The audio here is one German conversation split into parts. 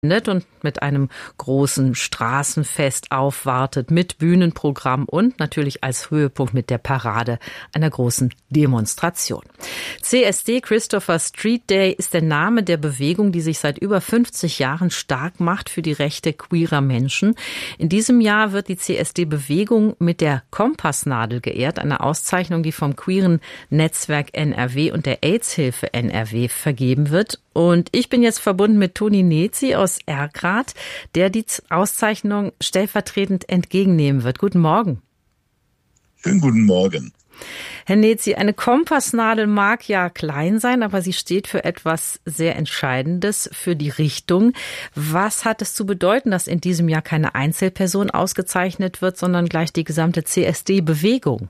und mit einem großen Straßenfest aufwartet, mit Bühnenprogramm und natürlich als Höhepunkt mit der Parade einer großen Demonstration. CSD, Christopher Street Day, ist der Name der Bewegung, die sich seit über 50 Jahren stark macht für die Rechte queerer Menschen. In diesem Jahr wird die CSD-Bewegung mit der Kompassnadel geehrt, eine Auszeichnung, die vom queeren Netzwerk NRW und der AIDS-Hilfe NRW vergeben wird. Und ich bin jetzt verbunden mit Toni Nezi aus Erkrath, der die Auszeichnung stellvertretend entgegennehmen wird. Guten Morgen. Schönen guten Morgen. Herr Nezi, eine Kompassnadel mag ja klein sein, aber sie steht für etwas sehr Entscheidendes, für die Richtung. Was hat es zu bedeuten, dass in diesem Jahr keine Einzelperson ausgezeichnet wird, sondern gleich die gesamte CSD-Bewegung?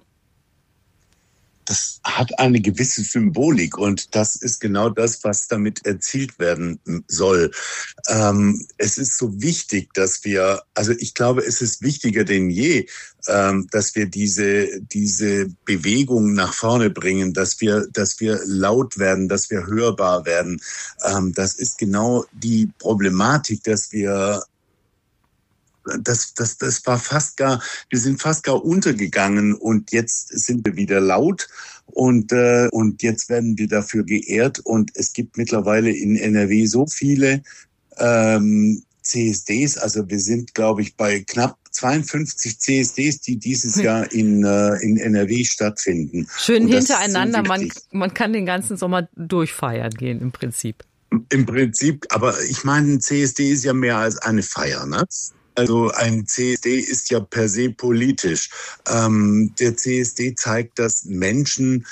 Das hat eine gewisse Symbolik und das ist genau das, was damit erzielt werden soll. Es ist so wichtig, dass wir, also ich glaube, es ist wichtiger denn je, dass wir diese Bewegung nach vorne bringen, dass wir laut werden, dass wir hörbar werden. Das ist genau die Problematik, dass wir das war wir sind fast gar untergegangen und jetzt sind wir wieder laut und jetzt werden wir dafür geehrt und es gibt mittlerweile in NRW so viele CSDs, also wir sind, glaube ich, bei knapp 52 CSDs, die dieses Jahr in NRW stattfinden. Schön hintereinander, so man kann den ganzen Sommer durchfeiern gehen im Prinzip. Im Prinzip, aber ich meine, ein CSD ist ja mehr als eine Feier, ne? Also ein CSD ist ja per se politisch. Der CSD zeigt, dass Menschen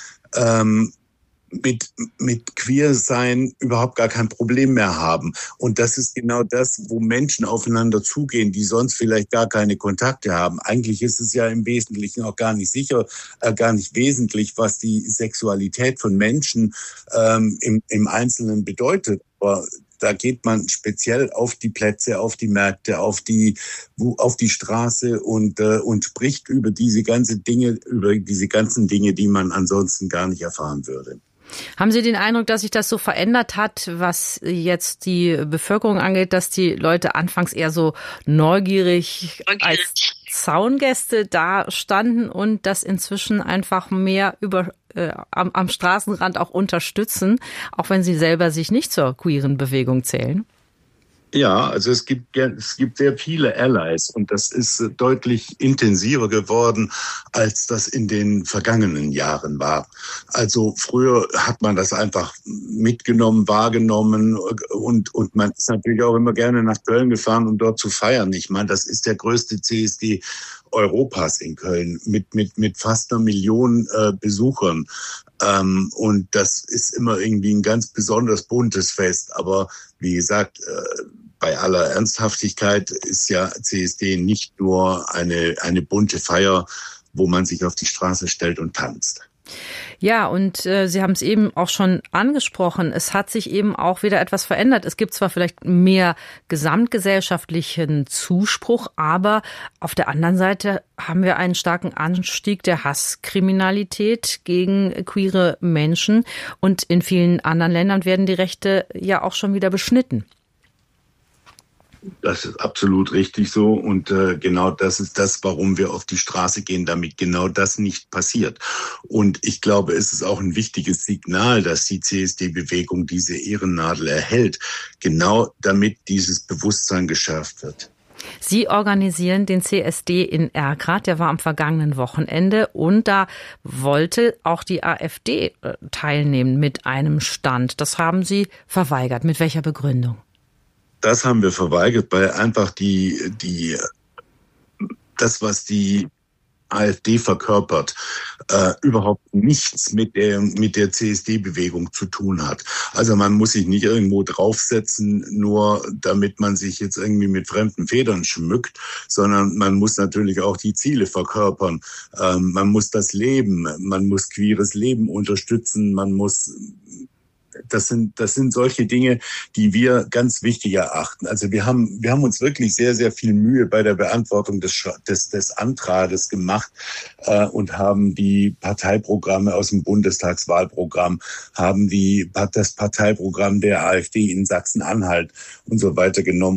mit Queersein überhaupt gar kein Problem mehr haben. Und das ist genau das, wo Menschen aufeinander zugehen, die sonst vielleicht gar keine Kontakte haben. Eigentlich ist es ja im Wesentlichen auch gar nicht wesentlich, was die Sexualität von Menschen im Einzelnen bedeutet. Aber da geht man speziell auf die Plätze, auf die Märkte, auf die Straße und spricht über diese ganzen Dinge, die man ansonsten gar nicht erfahren würde. Haben Sie den Eindruck, dass sich das so verändert hat, was jetzt die Bevölkerung angeht, dass die Leute anfangs eher so neugierig als Zaungäste da standen und das inzwischen einfach mehr am Straßenrand auch unterstützen, auch wenn sie selber sich nicht zur queeren Bewegung zählen? Ja, also es gibt sehr viele Allies und das ist deutlich intensiver geworden, als das in den vergangenen Jahren war. Also früher hat man das einfach mitgenommen, wahrgenommen und man ist natürlich auch immer gerne nach Köln gefahren, um dort zu feiern. Ich meine, das ist der größte CSD Europas in Köln mit fast 1 Million Besuchern. Und das ist immer irgendwie ein ganz besonders buntes Fest. Aber wie gesagt, bei aller Ernsthaftigkeit ist ja CSD nicht nur eine bunte Feier, wo man sich auf die Straße stellt und tanzt. Ja, und Sie haben es eben auch schon angesprochen, es hat sich eben auch wieder etwas verändert. Es gibt zwar vielleicht mehr gesamtgesellschaftlichen Zuspruch, aber auf der anderen Seite haben wir einen starken Anstieg der Hasskriminalität gegen queere Menschen und in vielen anderen Ländern werden die Rechte ja auch schon wieder beschnitten. Das ist absolut richtig so und genau das ist das, warum wir auf die Straße gehen, damit genau das nicht passiert. Und ich glaube, es ist auch ein wichtiges Signal, dass die CSD-Bewegung diese Ehrennadel erhält, genau damit dieses Bewusstsein geschärft wird. Sie organisieren den CSD in Erkrath, der war am vergangenen Wochenende und da wollte auch die AfD teilnehmen mit einem Stand. Das haben Sie verweigert. Mit welcher Begründung? Das haben wir verweigert, weil einfach das, was die AfD verkörpert, überhaupt nichts mit der CSD-Bewegung zu tun hat. Also man muss sich nicht irgendwo draufsetzen, nur damit man sich jetzt irgendwie mit fremden Federn schmückt, sondern man muss natürlich auch die Ziele verkörpern. Man muss das Leben, man muss queeres Leben unterstützen, das sind solche Dinge, die wir ganz wichtig erachten. Also wir haben uns wirklich sehr, sehr viel Mühe bei der Beantwortung des Antrages gemacht und haben die Parteiprogramme aus dem Bundestagswahlprogramm, haben das Parteiprogramm der AfD in Sachsen-Anhalt und so weiter genommen